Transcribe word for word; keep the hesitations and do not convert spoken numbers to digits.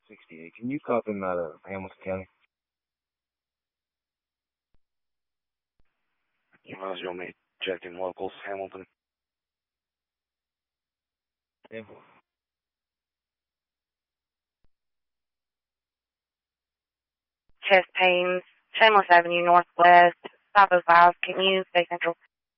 sixty-eight. Can you cop him out of Hamilton County? You might as well me checking locals, Hamilton. Yeah. Chest pains, Shameless Avenue Northwest, five oh five. Can you stay central?